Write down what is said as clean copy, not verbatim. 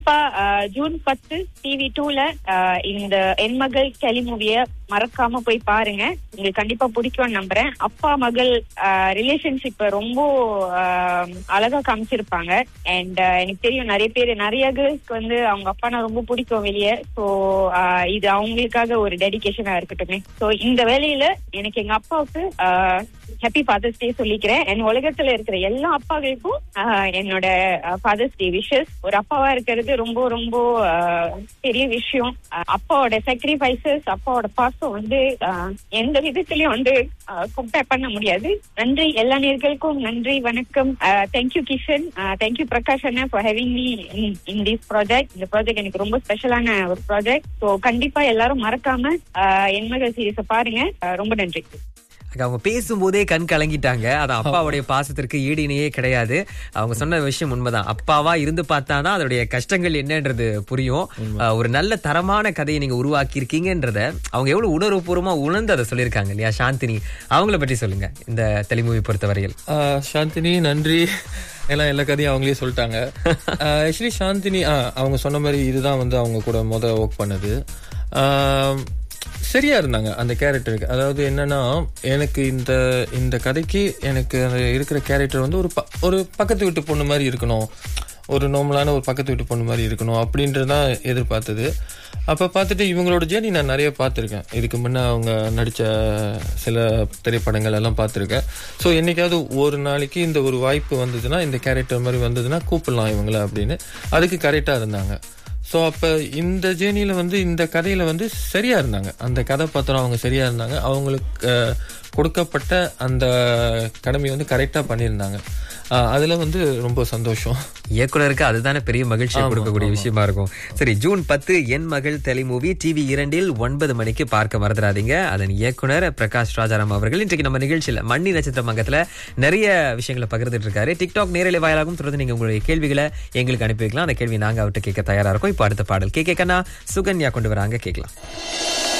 June 10 TV2ல இந்த என் மகள் டெலிமூவிய மறக்காம போய் பாருங்க. உங்களுக்கு கண்டிப்பா பிடிக்கும்னு நம்புறேன். அப்பா மகள் ரிலேஷன்ஷிப் ரொம்ப அழகா காமிச்சிருப்பாங்க. அண்ட் எனக்கு தெரியும் நிறைய கேர்ள்ஸ்க்கு வந்து அவங்க அப்பானா ரொம்ப பிடிக்கும் வெளியே. ஸோ இது அவங்களுக்காக ஒரு டெடிகேஷனா இருக்கட்டுமே. ஸோ இந்த வேலையில எனக்கு எங்க அப்பாவுக்கு ஹாப்பி ஃபாதர்ஸ் டே சொல்லிக்கிறேன். என் உலகத்துல இருக்கிற எல்லா அப்பாக்களுக்கும் என்னோட ஃபாதர்ஸ் டே விஷஸ். ஒரு அப்பாவா இருக்கிறது ரொம்ப ரொம்ப பெரிய விஷயம். அப்பாவோட சாக்ரிஃபைசஸ், அப்பாவோட பாசம் வந்து எந்த விதத்திலயும் வந்து கம்பேர் பண்ண முடியாது. நன்றி எல்லா நேர்களுக்கும். நன்றி, வணக்கம். Thank you Kishan, thank you Prakash Anna for having me in this project. இந்த ப்ராஜெக்ட் எனக்கு ரொம்ப ஸ்பெஷலான ஒரு ப்ராஜெக்ட். ஸோ கண்டிப்பா எல்லாரும் மறக்காம என் மகள் சீரிஸை பாருங்க. ரொம்ப நன்றி. அவங்க பேசும்போதே கண் கலங்கிட்டாங்க. அது அப்பாவுடைய பாசத்திற்கு ஈடு இணையே கிடையாது. அவங்க சொன்ன விஷயம் உண்மைதான். அப்பாவா இருந்து பார்த்தாதான் அதோடைய கஷ்டங்கள் என்னன்றது புரியும். ஒரு நல்ல தரமான கதையை நீங்க உருவாக்கி இருக்கீங்கன்றத அவங்க எவ்வளவு உணர்வுபூர்வமா உணர்ந்து அதை சொல்லியிருக்காங்க இல்லையா? சாந்தினி, அவங்கள பற்றி சொல்லுங்க இந்த டெலிமூவி பொறுத்தவரையில். சாந்தினி நன்றி. எல்லா கதையும் அவங்களே சொல்லிட்டாங்க. ஆக்சுவலி சாந்தினி அவங்க சொன்ன மாதிரி இதுதான் வந்து அவங்க கூட ஒர்க் பண்ணது. சரியா இருந்தாங்க அந்த கேரக்டருக்கு. அதாவது என்னன்னா, எனக்கு இந்த கதைக்கு எனக்கு இருக்கிற கேரக்டர் வந்து ஒரு பக்கத்து வீட்டு பொண்ணு மாதிரி இருக்கணும், ஒரு நார்மலான ஒரு பக்கத்து வீட்டு பொண்ணு மாதிரி இருக்கணும் அப்படின்றதான் எதிர்பார்த்தது. அப்ப பார்த்துட்டு இவங்களோட ஜேர்னி நான் நிறைய பார்த்துருக்கேன். இதுக்கு முன்ன அவங்க நடிச்ச சில திரைப்படங்கள் எல்லாம் பார்த்துருக்கேன். ஸோ என்னைக்காவது ஒரு நாளைக்கு இந்த ஒரு வாய்ப்பு வந்ததுன்னா, இந்த கேரக்டர் மாதிரி வந்ததுன்னா கூப்பிடலாம் இவங்கள அப்படின்னு, அதுக்கு கரெக்டா இருந்தாங்க. ஸோ அப்போ இந்த ஜேர்னியில் வந்து இந்த கதையில் வந்து சரியா இருந்தாங்க. அந்த கதாபாத்திரம் அவங்க சரியா இருந்தாங்க. அவங்களுக்கு கொடுக்கப்பட்ட அந்த கடமையை வந்து கரெக்டாக பண்ணியிருந்தாங்க. அதுல வந்து ரொம்ப சந்தோஷம். இயக்குனருக்கு அதுதானே பெரிய மகிழ்ச்சியை கொடுக்கக்கூடிய விஷயமா இருக்கும். சரி, ஜூன் 10 என் மகள் டெலிமூவி TV2 9 மணிக்கு பார்க்க மறந்துடாதீங்க. அதன் இயக்குனர் பிரகாஷ் ராஜாராம் அவர்கள் இன்றைக்கு நம்ம நிகழ்ச்சியில மண்ணி நட்சத்திர மங்கத்துல நிறைய விஷயங்களை பகிர்ந்துட்டு இருக்காரு. டிக்டாக் நேரலை வாயிலாகவும் தொடர்ந்து நீங்க உங்களுடைய கேள்விகளை எங்களுக்கு அனுப்பி வைக்கலாம். அந்த கேள்வி நாங்க அவர்கிட்ட கேட்க தயாரா இருக்கோம். இப்ப அடுத்த பாடல் கே கண்ணா சுகன்யா கொண்டு வராங்க, கேட்கலாம்.